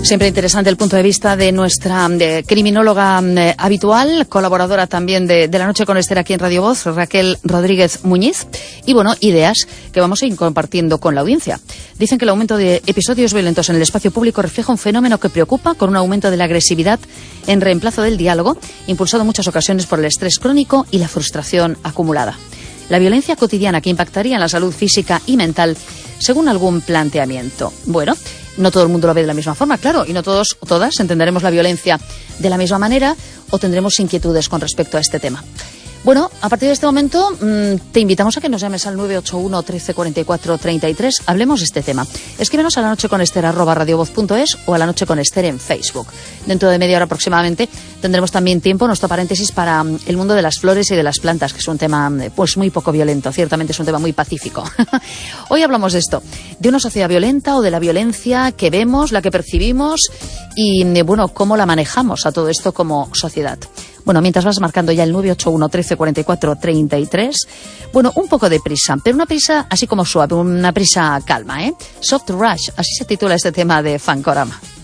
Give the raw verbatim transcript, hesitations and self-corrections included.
Siempre interesante el punto de vista de nuestra de criminóloga eh, habitual, colaboradora también de, de La Noche con Esther aquí en Radio Voz, Raquel Rodríguez Muñiz. Y bueno, ideas que vamos a ir compartiendo con la audiencia. Dicen que el aumento de episodios violentos en el espacio público refleja un fenómeno que preocupa, con un aumento de la agresividad en reemplazo del diálogo, impulsado en muchas ocasiones por el estrés crónico y la frustración acumulada. La violencia cotidiana que impactaría en la salud física y mental, según algún planteamiento. Bueno, no todo el mundo lo ve de la misma forma, claro, y no todos o todas entenderemos la violencia de la misma manera o tendremos inquietudes con respecto a este tema. Bueno, a partir de este momento mmm, te invitamos a que nos llames al nueve ocho uno, trece, cuarenta y cuatro, treinta y tres. Hablemos de este tema. Escríbenos a la noche con Esther arroba radiovoz punto es o a La Noche con Esther en Facebook. Dentro de media hora aproximadamente tendremos también tiempo, nuestro paréntesis, para um, el mundo de las flores y de las plantas, que es un tema pues muy poco violento. Ciertamente es un tema muy pacífico. Hoy hablamos de esto, de una sociedad violenta o de la violencia que vemos, la que percibimos y, bueno, cómo la manejamos a todo esto como sociedad. Bueno, mientras vas marcando ya el nueve ocho uno, trece, cuarenta y cuatro, treinta y tres, bueno, un poco de prisa, pero una prisa así como suave, una prisa calma, ¿eh? Soft Rush, así se titula este tema de Funkorama.